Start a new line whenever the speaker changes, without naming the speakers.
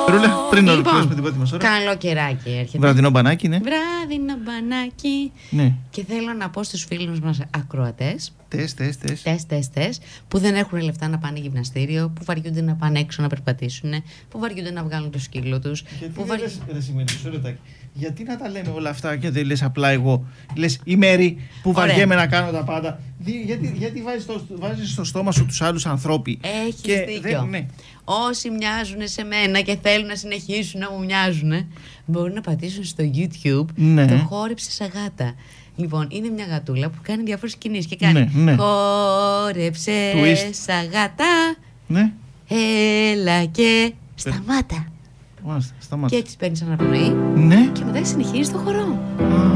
Πριν ολοκληρώσουμε την πρώτη μας ώρα.
Καλό καιράκι έρχεται.
Βραδινό μπανάκι, ναι.
Βράδινο μπανάκι.
Ναι.
Και θέλω να πω στους φίλους μας ακροατές,
Τεστ.
που δεν έχουν λεφτά να πάνε γυμναστήριο, που βαριούνται να πάνε έξω να περπατήσουν, που βαριούνται να βγάλουν το σκύλο τους.
Γιατί να τα λέμε όλα αυτά και δεν λες απλά εγώ? Λες η Μέρη που βαριέμαι να κάνω τα πάντα. Γιατί βάζεις στο στόμα σου τους άλλους ανθρώποι?
Έχεις δίκιο.
Ναι.
Όσοι μοιάζουν σε μένα και θέλουν να συνεχίσουν να μου μοιάζουν, μπορούν να πατήσουν στο YouTube το χόρεψες αγάτα. Λοιπόν, είναι μια γατούλα που κάνει διάφορες κινήσεις και κάνει χόρεψες αγάτα, έλα και σταμάτα.
Σταμάτα.
Και έτσι παίρνεις αναπνοή
και
μετά συνεχίζεις το χορό.